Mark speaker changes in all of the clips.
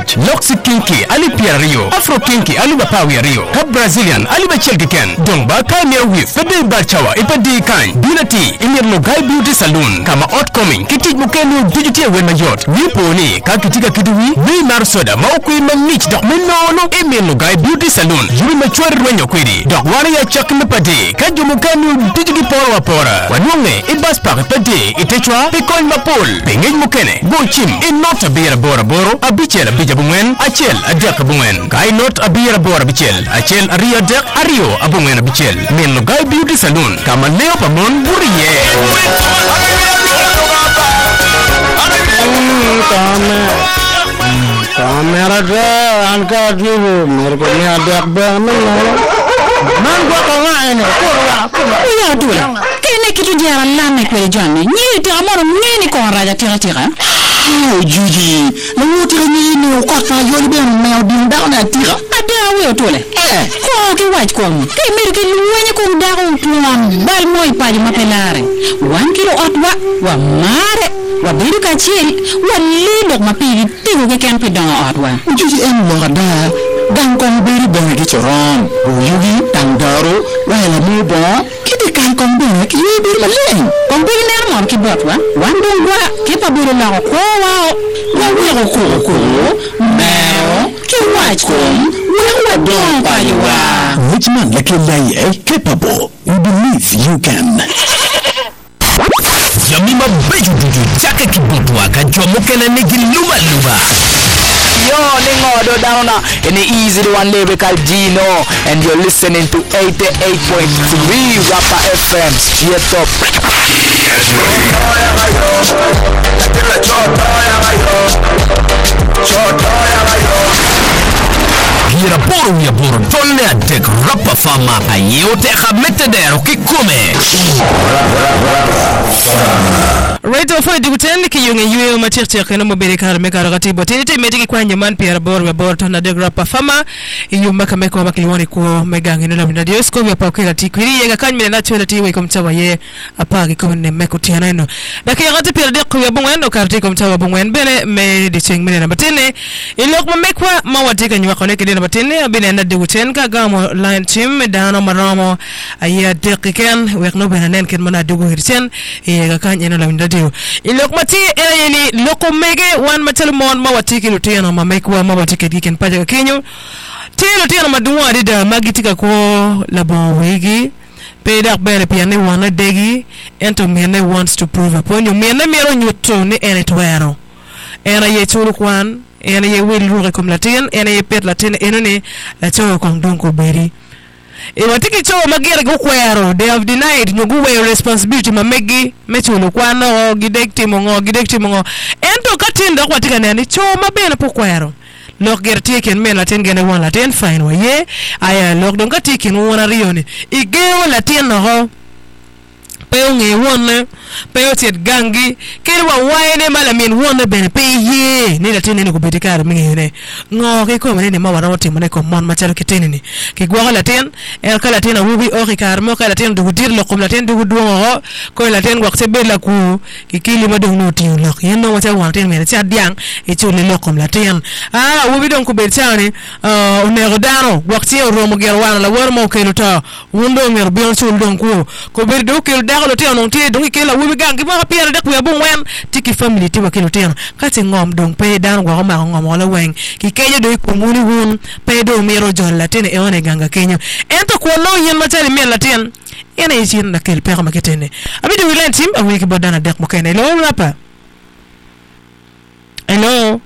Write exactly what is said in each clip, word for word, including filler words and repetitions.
Speaker 1: George Loxy Kinky Ali Pierre Rio Afro Kinky Ali Bapawi Rio Kap Brazilian Ali Bachelgi Ken Dongba Kamir with Fede Bachawa Ipadi Kan Binati Imir Logai Beauty Salon Kama Outcoming Kiti Mukenu Digital Wema Yacht Wiponi Kakitika Kidui Wi Marsoda Maukui Mamich Dok Minono Imir Logai Beauty Salon Yuri Machwari Rwenyo Kwiri Dok Wari ya Chak Mipadi Kajo Mukenu Digital Pora Pora Wanunge Ibas Pak Padi Itechwa Pikon Mapol Pingej Mukene Gochim In Not Abira Bora Boro Abichel Abijabungen Achel Adak Abungen Kai Not Abira Bora Bichel Achel Aria Dek Ario Abungen Abichel Min Logai Beauty Salon Kama Leo Pamon Buriye
Speaker 2: Kamera deh, angkat dulu. Mereka ni ada bangun lah. Mangga kau ini, kurang, kurang.
Speaker 3: Iya tu lah. Kini kita jalan lama kau jalan ni. Ni tiada orang ni kau raja tiada tiada.
Speaker 2: Oh Juji, lalu tiada ni ni kau tak jual lebih mewah bintang nak tiada.
Speaker 3: Ada awal tu lah.
Speaker 2: Eh,
Speaker 3: kau ke wajib kau. Kini mereka luarnya kau dah kau tuan. Bal moi pagi mapelare. Wan kilo atwa, wa mare. Wa biru kecil, wa lelok mapiri tinggal ke kan pedang atwa.
Speaker 2: Juji em ada. Dan kong beri banyak coron, Yugi, Tangdaro, Wahela Muda, kita kan kong beri kita beri maleng.
Speaker 3: Kong beri nermon kita buat wa, wandung wa, kita beri lagu kau, lagu yang kau kau, mero, kita wajib, wa dong paywa.
Speaker 1: Which man like you are capable? You believe you can. Yamima beju dudu chake kibutwa kanjwa mukena negi luma luma.
Speaker 4: Yo, Ningo do down in the easy one lyrical Gino, and you're listening to eighty-eight point three Rapper F M. Straight up.
Speaker 1: Gira boro ya boro tonne adek Rapper Fama ayote khamete dero kikume.
Speaker 5: Right of the Guten, Kiyung, you Machicha, Mobile Mega Ratibo, Tinity, Medic Quanyaman, Pierre Bor, Borton, the Grappa Fama, you Makameko, Makiwaniko, Megang, and the Diosco, Pakila Tikiri, and a kind of naturality, we come to a a party coming in Mekotiano. The Kirati Pierre Bungen, or Carticum Tower Bungen, Bene, made the Ching Million Batene. In Lokmamekwa, Mawatik, and you are connected in Batene, I've been under the Gutenka, Gamo, Lion Chim, Dano Maramo, a year Dekikan, we have no Ben and Kenmana Dugu, a kind of Ilokmati eni loko mege wan matel mon mawatiki luteno mamekwa mawatiki diken paja kenyo telo teno maduwa adida magitika ko labo wegi peda bere piane wana degi ento mene wants to prove a point you mene mero nyuto ni ene twero ena ye chulu kwan ena ye wil ruge kom latin ena ye pet latin ena ni la chowo kong donko beri e watiki chowo magere go kwero they have denied nyuguwe responsibility mamegi mechulo kwano gidekti mongo gidekti mongo ento katinda kwatika nani chowo mabena po kwero lok gerti ken men latin gene won latin fine wa ye aya lok don katiki no wona rioni igewo latin no peo nge won peo tiet gangi kelwa waine mala min won ben pe ye ni latin ni ko bedikar mi ngene ngo ke ko ne ma wara wote mo ne ko mon ma chalo kitene ni ke gwa latin el kala latin wubi o ke kar mo kala latin du dir lo ko latin du du ngo ko latin wakse be la ku ke kili ma do no ti lo yen no wata wantin me cha diang e chuli lo ko latin ah wubi don ko be chani o ne rodano wakse o romo ger wana la wor mo ke luta wundo mer bion chul don ko ko be do ke lo te on te don ke la wubi gangi ma piere de ku ya bon wen tiki family ti wa ke lo te ka ti ngom don pe dan gwa ma ngom wala wen ki keje do ko muni won pe do mero jol latin e one ganga kenyo ento ko no yen ma tali men latin ene yin na kel pe ma ketene abi do wilen tim awi ke bodana dek mo kene lo rapa hello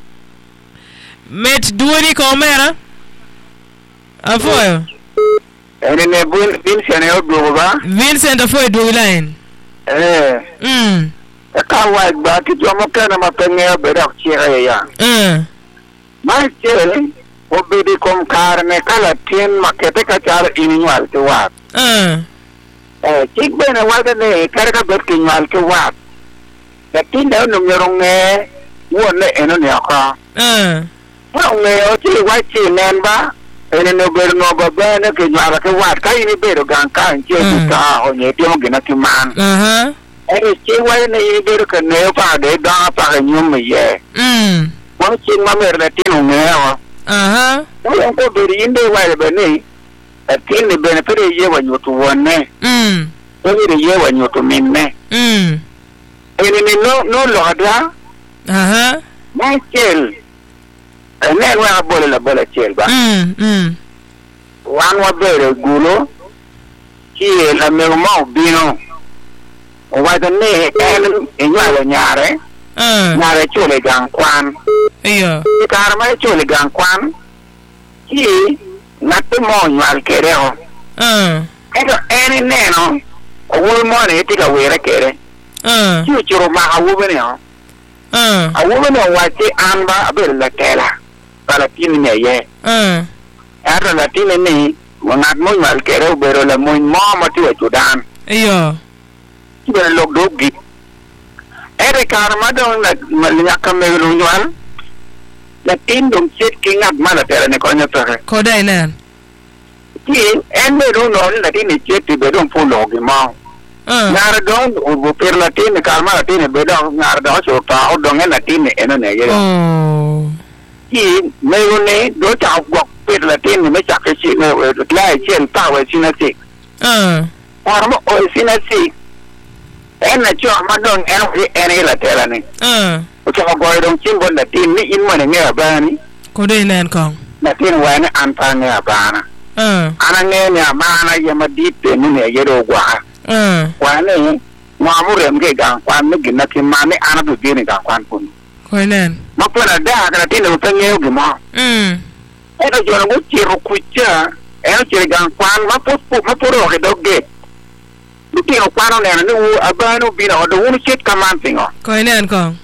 Speaker 5: met duoni ko mera afoyo
Speaker 6: ene ne bun Vincent e do ba
Speaker 5: Vincent afoyo do wilen
Speaker 6: eh
Speaker 5: mm
Speaker 6: ka wa ba ki to mo kana ma penge be rak chire ya
Speaker 5: eh
Speaker 6: ma chire o be di kom karne kala tin makete ka char inual ke wa
Speaker 5: eh
Speaker 6: eh tik be ne wa ne kar ka ber ki nyal ke wa da tin da no merong ne wo ne eno ne ka
Speaker 5: eh
Speaker 6: wo ne o ti wa chi nen ba ene no ber no ba ba ne ke nyal ke wa ka ini be ro gan ka nche tu ta o ne ti mo gina ti man
Speaker 5: aha
Speaker 6: ene chi wa ne i ber ka ne pa de da pa nyum ye
Speaker 5: mm
Speaker 6: Wang chin ma mer la tin ngeo.
Speaker 5: Aha.
Speaker 6: Wang ko beri inde wa be ni. Tin ni bene pere ye wa nyoto wonne.
Speaker 5: Mm.
Speaker 6: Pere ye wa nyoto minne.
Speaker 5: Mm.
Speaker 6: Ene ni no no loda.
Speaker 5: Aha.
Speaker 6: Ma chel. Ene wa bole la bole chel ba.
Speaker 5: Mm. Mm.
Speaker 6: Wan wa bere gulo. Ki la me mo bino. Wa da ne en enwa la nyare.
Speaker 5: Ah.
Speaker 6: Nyare chole gang kwan.
Speaker 5: Iyo.
Speaker 6: Karma chole gang kwan. Ki nato mo nyal kereo.
Speaker 5: Ah.
Speaker 6: Eto eni neno. Owo mo ne tika were kere.
Speaker 5: Ah.
Speaker 6: Ki churo ma awu bene ho.
Speaker 5: Ah.
Speaker 6: Awu bene wa ti amba abel la tela. Para tin ne ye.
Speaker 5: Ah.
Speaker 6: Ara la tin ne ngat mo nyal kere bero la mo mo ma ti Sudan.
Speaker 5: Iyo.
Speaker 6: Ki be lok do git. Ere karma don la malnya kamelo nyal. La tin dong set ki ngat mala tela ne ko nyata.
Speaker 5: Ko dai nan.
Speaker 6: Ki en me do non la tin chet ti be don fu lo gi ma.
Speaker 5: Ah.
Speaker 6: Ngar don o per la tin karma la tin be don ngar do so ta o don la tin eno ne ye.
Speaker 5: Oh.
Speaker 6: Ki me ne do ta gok per la tin me chak chi ne la chen ta we sinasi.
Speaker 5: Ah.
Speaker 6: Ormo o sinasi. En na cho ma don en en la tela ne.
Speaker 5: Ah.
Speaker 6: O cha go don chin bon la tin ni in mo ne nge ba ni.
Speaker 5: Ko dai nan kong.
Speaker 6: Na tin wa ne an pa nge ba na.
Speaker 5: Ah.
Speaker 6: Ana nge ne ba na ye ma di pe ni ne ye do gwa.
Speaker 5: Ah.
Speaker 6: Wa ne ma mu re nge ga kwan ni gina ki ma ne ana du bi ni ga kwan kun.
Speaker 5: Ko nan.
Speaker 6: Ma pa na da ga tin o tan nge gi ma.
Speaker 5: Mm.
Speaker 6: E do jo ngo chi ru ku cha. E chi ga kwan ma pu pu ma pu ro ke do ge. Lu ti o kwan ne na u abano bi na o do unu chet kaman pingo.
Speaker 5: Ko nan kong.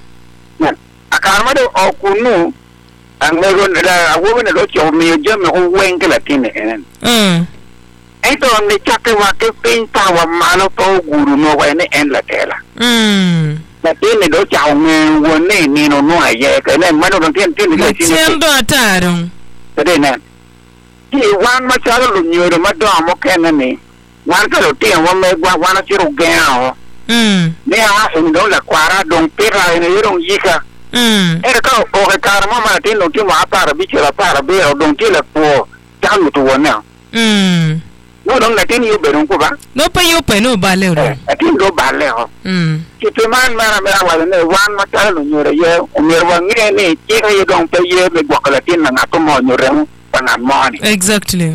Speaker 6: Akarma do o kunu ang meron la awo na do cho mi je me o wen ke la tin en.
Speaker 5: Mm.
Speaker 6: Eto ni chake wa ke pinta wa malo to guru no wa ne en la tela.
Speaker 5: Mm.
Speaker 6: La tin do chao nge wo ne ni no no ye ke ne ma do tin tin ni tin.
Speaker 5: Tien do atarong.
Speaker 6: Tede ne. Ti wan ma cha lo nyo ma do mo ke ne ni. Wan ka lo tin wa me gwa wan chi ro ge a.
Speaker 5: Mm.
Speaker 6: Ne a en do la kwara don pera ne yero yika.
Speaker 5: Mm.
Speaker 6: Era ka o ke karma ma tin no ti ma para bi chela para be o don ti la po ta lu tu wona.
Speaker 5: Mm.
Speaker 6: No don la tin yu be don ko ba.
Speaker 5: No pa yo pa no ba le do.
Speaker 6: A tin do ba le ho.
Speaker 5: Mm.
Speaker 6: Ki te man mara mara wa ne wan ma ta lu nyore ye o mer wa nge ne ti ka ye don pe ye be gwa la tin na to mo nyore mu pa na mo ni.
Speaker 5: Exactly.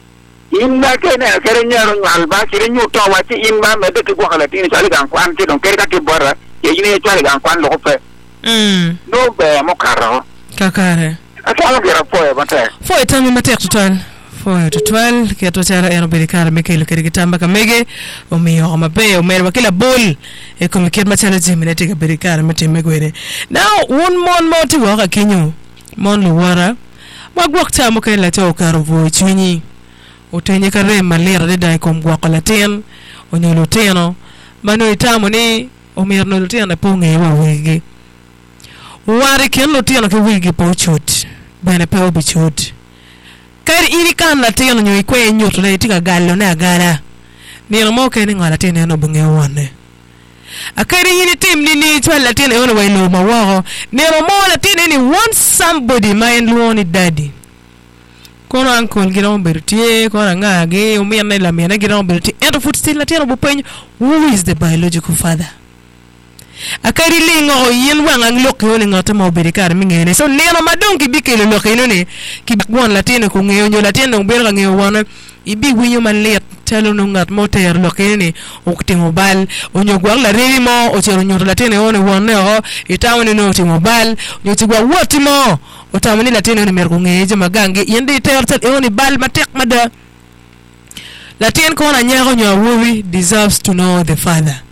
Speaker 6: In na ke ne ke re nyaro nyal ba ki re nyu to wa ti in ba me de ki gwa la tin cha le gan kwan ti don ke ka ki bora ye ni cha le gan kwan lo ko pe.
Speaker 5: Mm.
Speaker 6: No be mo karo.
Speaker 5: Kakare.
Speaker 6: Ata lo gira po e ba te.
Speaker 5: Fo etami matek tutan. Fo tutan ke to tara ero berikar mekel ke gitamba kamege o mi o mabe o mer wakila bol e ko miket matana jimene tika berikar metime gwere. Now one mon mo ti waka kinyo. Mon lu wara. Magwak ta mo kay la to karo vo chunyi. O tenye kare malera de dai kom gwak la ten. O nyolo teno. Mano itamo ni o mer no teno ponge wa wege. Wari ken lo tiano ke wigi po chut bene pe obi chut kari iri kan la tiano nyo ikwe nyot le tika gallo na gara ni no mo ke ni ngala tiano no bunge wone akari iri tim ni ni twa la tiano ono wailo mawo ni no mo la tiano ni want somebody mind lo ni daddy kono ankol gira on bertie kono ngage o mi na la mi na gira on bertie and foot still la tiano bu pen who is the biological father akari lingo o yen wanga ngloki woni ngata mo berikar mingene so neno madonki bikelo lokino ne ki bon latino ko ngeyo nyo latino berga ngeyo wana ibi winyo malet telo no ngat moter lokini okti mobile onyo gwa la rimo o chero nyo latino one wona o itawni no ti mobile nyo ti gwa wotimo otamani latino ne mergo ngeje magange yende tertel e oni bal matek mada latino ko na nyago nyo wowi deserves to know the father.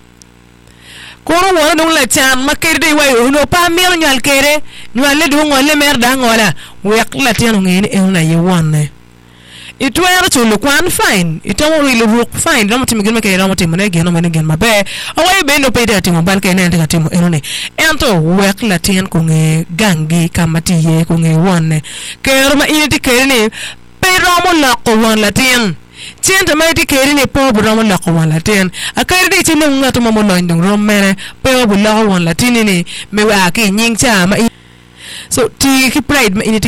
Speaker 5: Kono wona dum la chan makerde way no pa mer nyal kere nyal le dum wala mer da ngola wek la tiano ngene e na ye wonne itwere to look one fine it don't really look fine don't timi gima ke don't timi ne geno mene gen mabe away be no pede timo ban ke ne ndika timo enone ento wek la tien ko nge gangi kamati ye ko nge wonne kero ma initi kere ne pero mo la ko won la tien Tienta mai ti keri ni po bu romo lako wan latin. A keri di chini nga tu mamo loindong rom mene. Pe o bu lako wan latini ni. Me wa aki nying cha ma. so ti ki pride ma ini